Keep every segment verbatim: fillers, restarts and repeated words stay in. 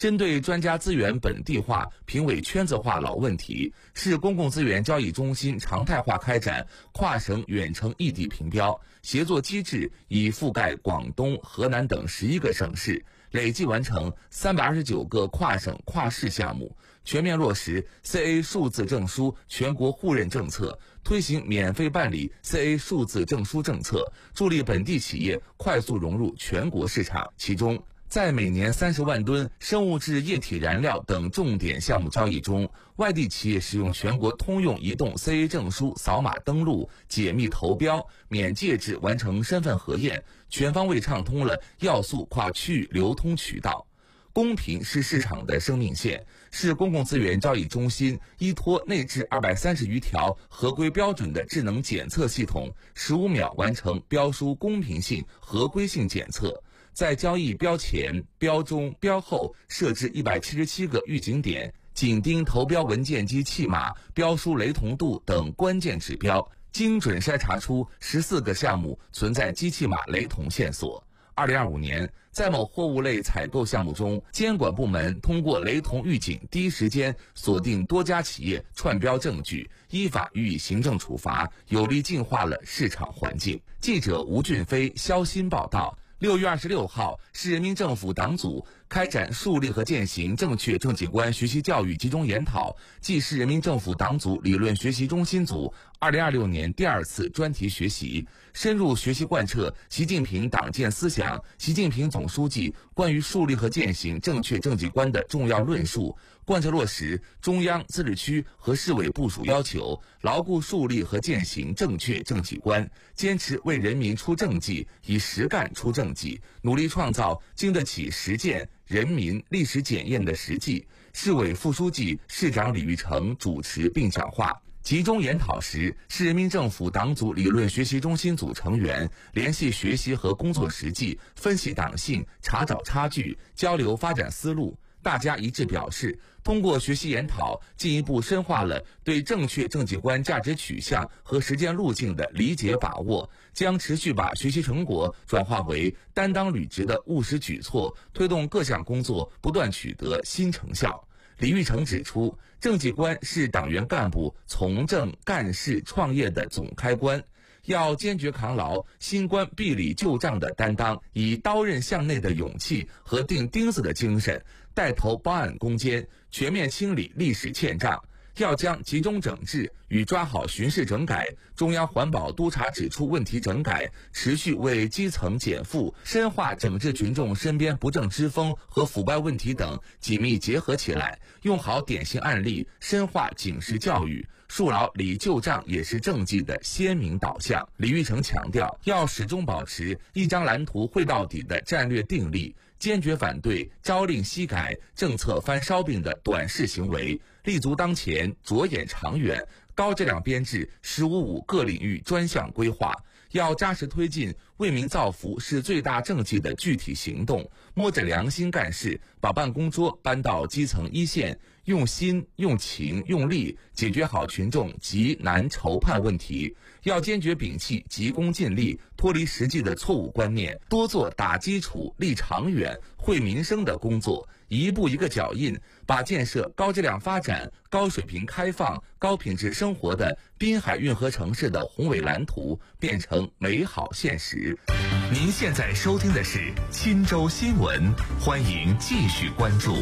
针对专家资源本地化、评委圈子化老问题，市公共资源交易中心常态化开展跨省远程异地评标协作机制，已覆盖广东、河南等十一个省市，累计完成三百二十九个跨省跨市项目，全面落实 C A 数字证书全国互认政策，推行免费办理 C A 数字证书政策，助力本地企业快速融入全国市场。其中，在每年三十万吨生物质液体燃料等重点项目交易中，外地企业使用全国通用移动 C A 证书扫码登录、解密投标、免介质完成身份核验，全方位畅通了要素跨区域流通渠道。公平是市场的生命线，市公共资源交易中心依托内置二百三十余条合规标准的智能检测系统，十五秒完成标书公平性、合规性检测。在交易标前、标中、标后设置一百七十七个预警点，紧盯投标文件及契码、标书雷同度等关键指标，精准筛查出十四个项目存在机器码雷同线索。二零二五年，在某货物类采购项目中，监管部门通过雷同预警，第一时间锁定多家企业串标证据，依法予以行政处罚，有力净化了市场环境。记者吴俊飞、肖鑫报道。六月二十六号，市人民政府党组开展树立和践行正确政绩观学习教育集中研讨暨市人民政府党组理论学习中心组二零二六年第二次专题学习，深入学习贯彻习近平党建思想、习近平总书记关于树立和践行正确政绩观的重要论述，贯彻落实中央、自治区和市委部署要求，牢固树立和践行正确政绩观，坚持为人民出政绩，以实干出政绩，努力创造经得起实践、人民历史检验的实际。市委副书记、市长李玉成主持并讲话。集中研讨时，市人民政府党组理论学习中心组成员联系学习和工作实际，分析党性，查找差距，交流发展思路。大家一致表示，通过学习研讨，进一步深化了对正确政绩观价值取向和实践路径的理解把握，将持续把学习成果转化为担当履职的务实举措，推动各项工作不断取得新成效。李玉成指出，政绩观是党员干部从政、干事、创业的总开关，要坚决扛牢新官毕里旧账的担当，以刀刃向内的勇气和钉钉子的精神，带头包案攻坚，全面清理历史欠账。要将集中整治与抓好巡视整改、中央环保督察指出问题整改，持续为基层减负，深化整治群众身边不正之风和腐败问题等紧密结合起来，用好典型案例，深化警示教育，树牢理旧账也是政绩的鲜明导向。李玉成强调，要始终保持一张蓝图绘到底的战略定力，坚决反对朝令夕改、政策翻烧饼的短视行为，立足当前，着眼长远，高质量编制“十五五”各领域专项规划，要扎实推进为民造福是最大政绩的具体行动，摸着良心干事，把办公桌搬到基层一线，用心、用情、用力解决好群众急难愁盼问题。要坚决摒弃急功近利、脱离实际的错误观念，多做打基础、立长远、惠民生的工作，一步一个脚印，把建设高质量发展、高水平开放、高品质生活的滨海运河城市的宏伟蓝图变成美好现实。 您现在收听的是钦州新闻，欢迎继续关注。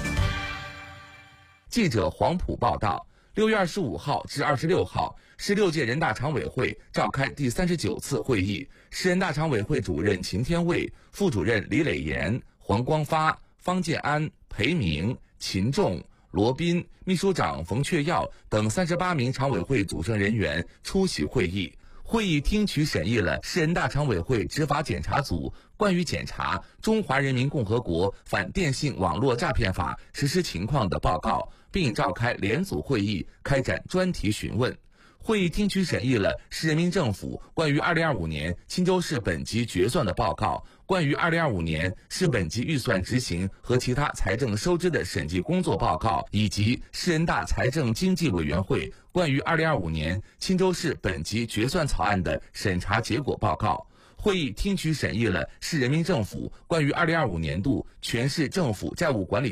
记者黄埔报道，六月二十五号至二十六号，十六届人大常委会召开第三十九次会议，市人大常委会主任秦天卫、副主任李磊岩、黄光发、方建安、裴明、秦仲、罗斌、秘书长冯确耀等三十八名常委会组成人员出席会议。会议听取审议了市人大常委会执法检查组关于检查《中华人民共和国反电信网络诈骗法》实施情况的报告，并召开联组会议，开展专题询问。会议听取审议了市人民政府关于二零二五年钦州市本级决算的报告，关于二零二五年市本级预算执行和其他财政收支的审计工作报告，以及市人大财政经济委员会关于二零二五年钦州市本级决算草案的审查结果报告。会议听取审议了市人民政府关于二零二五年度全市政府债务管理